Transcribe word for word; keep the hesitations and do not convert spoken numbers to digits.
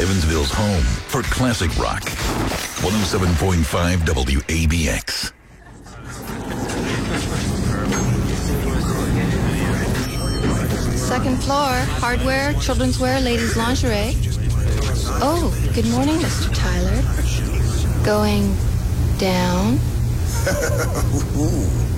Evansville's home for classic rock. one oh seven point five W A B X. Second floor, hardware, children's wear, ladies' lingerie. Oh, good morning, Mister Tyler. Going down.